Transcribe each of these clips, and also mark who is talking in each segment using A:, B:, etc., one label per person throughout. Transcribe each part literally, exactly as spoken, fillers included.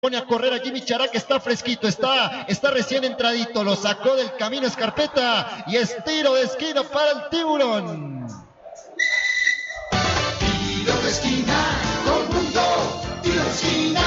A: Pone a correr a Jimmy Chará, que está fresquito, está, está recién entradito, lo sacó del camino Escarpeta y es tiro de esquina para el Tiburón.
B: Tiro de esquina, todo el mundo, tiro de esquina.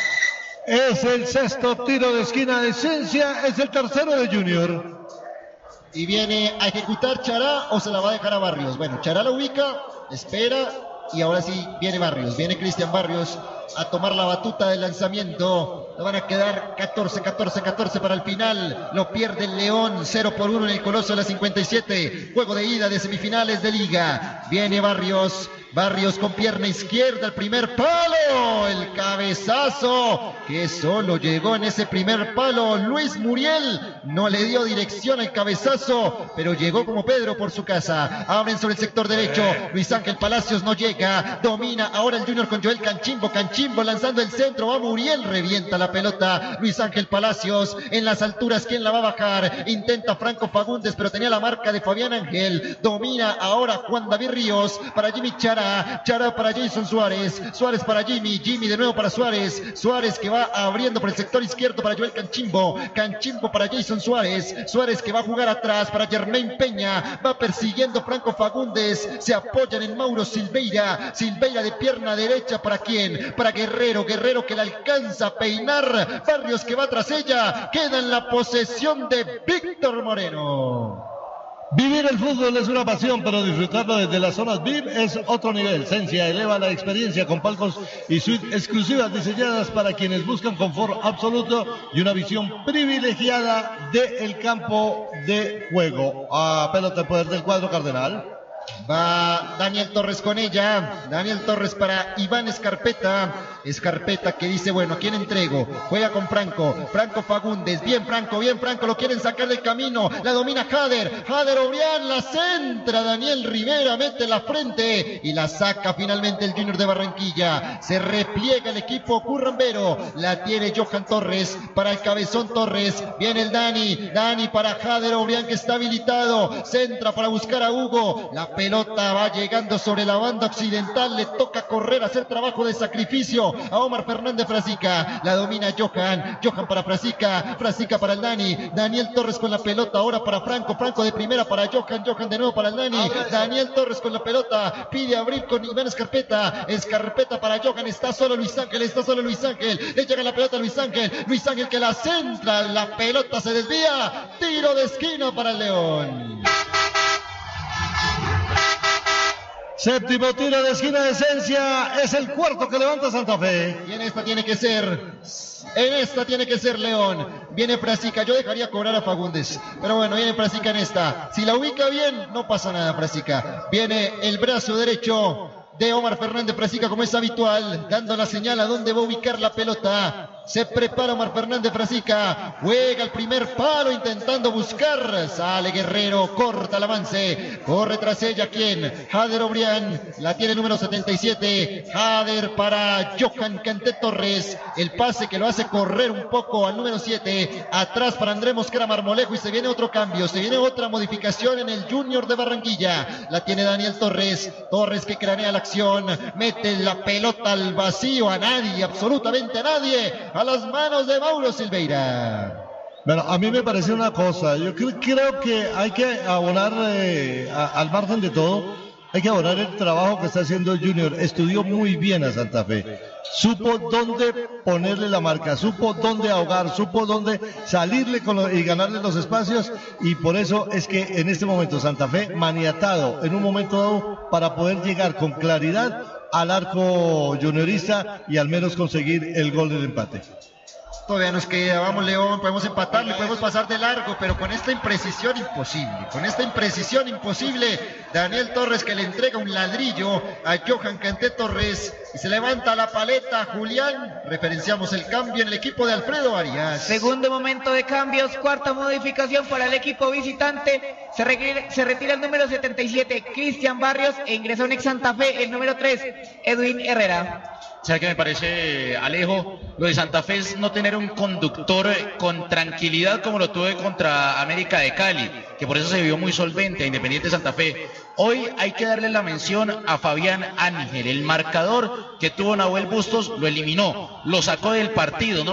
C: Es el sexto tiro de esquina de Esencia, es el tercero de Junior.
A: Y viene a ejecutar Chará o se la va a dejar a Barrios. Bueno, Chará la ubica, espera y ahora sí viene Barrios, viene Cristian Barrios a tomar la batuta del lanzamiento. Le van a quedar catorce, catorce, catorce para el final. Lo pierde el León, cero por uno en el Coloso de la cincuenta y siete. Juego de ida de semifinales de Liga. Viene Barrios, Barrios con pierna izquierda, el primer palo, el cabezazo que solo llegó en ese primer palo. Luis Muriel no le dio dirección al cabezazo, pero llegó como Pedro por su casa. Abren sobre el sector derecho, Luis Ángel Palacios no llega, domina ahora el Junior con Joel Canchimbo, Canchimbo lanzando el centro, va Muriel, revienta la pelota, Luis Ángel Palacios en las alturas, ¿quién la va a bajar? Intenta Franco Fagundes, pero tenía la marca de Fabián Ángel, domina ahora Juan David Ríos, para Jimmy Chará, Chará para Jason Suárez, Suárez para Jimmy, Jimmy de nuevo para Suárez, Suárez que va abriendo por el sector izquierdo para Joel Canchimbo, Canchimbo para Jason Suárez, Suárez que va a jugar atrás para Germain Peña, va persiguiendo Franco Fagundes, se apoyan en Mauro Silveira, Silveira de pierna derecha, ¿para quién? Para Guerrero, Guerrero que la alcanza a peinar, Barrios que va tras ella, queda en la posesión de Víctor Moreno.
C: Vivir el fútbol es una pasión, pero disfrutarlo desde las zonas V I P es otro nivel. Esencia eleva la experiencia con palcos y suites exclusivas diseñadas para quienes buscan confort absoluto y una visión privilegiada del campo de juego. A pelota de poder del cuadro cardenal.
A: Va Daniel Torres con ella, Daniel Torres para Iván Escarpeta, Escarpeta que dice, bueno, ¿a quién entrego? Juega con Franco, Franco Fagundes, bien Franco, bien Franco, lo quieren sacar del camino, la domina Jader, Jader Obrián, la centra, Daniel Rivera mete la frente y la saca finalmente el Junior de Barranquilla, se repliega el equipo currambero, la tiene Johan Torres para el Cabezón Torres, viene el Dani, Dani para Jader Obrián que está habilitado, centra para buscar a Hugo, la pelota va llegando sobre la banda occidental, le toca correr, hacer trabajo de sacrificio a Omar Fernández Frasica, la domina Johan, Johan para Frasica, Frasica para el Dani, Daniel Torres con la pelota ahora para Franco, Franco de primera para Johan, Johan de nuevo para el Dani, Daniel Torres con la pelota, pide abrir con Iván Escarpeta, Escarpeta para Johan, está solo Luis Ángel, está solo Luis Ángel, le llega la pelota a Luis Ángel, Luis Ángel que la centra, la pelota se desvía, tiro de esquina para el León.
C: Séptimo tiro de esquina de Esencia, es el cuarto que levanta Santa Fe.
A: Y en esta tiene que ser, en esta tiene que ser León. Viene Frasica, yo dejaría cobrar a Fagundes, pero bueno, viene Frasica en esta. Si la ubica bien, no pasa nada Frasica. Viene el brazo derecho de Omar Fernández Frasica, como es habitual, dando la señal a dónde va a ubicar la pelota. Se prepara Omar Fernández Frasica, juega el primer palo intentando buscar, sale Guerrero, corta el avance, corre tras ella, ¿quién? Jader Obrián, la tiene número setenta y siete, Jader para Johan Canté Torres, el pase que lo hace correr un poco al número siete, atrás para André Mosquera Marmolejo y se viene otro cambio, se viene otra modificación en el Junior de Barranquilla, la tiene Daniel Torres, Torres que cranea la acción, mete la pelota al vacío, a nadie, absolutamente a nadie, a las manos de Mauro Silveira.
C: Bueno, a mí me parece una cosa, yo creo, creo que hay que abonar, eh, a, al margen de todo, hay que abonar el trabajo que está haciendo el Junior. Estudió muy bien a Santa Fe, supo dónde ponerle la marca, supo dónde ahogar, supo dónde salirle con lo, y ganarle los espacios, y por eso es que en este momento Santa Fe maniatado en un momento dado para poder llegar con claridad al arco juniorista y al menos conseguir el gol del empate.
A: Todavía nos queda, vamos León, podemos empatarle, podemos pasar de largo, pero con esta imprecisión imposible, con esta imprecisión imposible, Daniel Torres que le entrega un ladrillo a Johan Canté Torres y se levanta la paleta Julián, referenciamos el cambio en el equipo de Alfredo Arias.
D: Segundo momento de cambios, cuarta modificación para el equipo visitante, se, re se retira el número setenta y siete, Cristian Barrios, e ingresó en ex Santa Fe el número tres, Edwin Herrera.
E: ¿Sabes qué me parece, Alejo? Lo de Santa Fe es no tener un conductor con tranquilidad como lo tuve contra América de Cali, que por eso se vio muy solvente a Independiente Santa Fe. Hoy hay que darle la mención a Fabián Ángel, el marcador que tuvo Nahuel Bustos lo eliminó, lo sacó del partido. ¿no?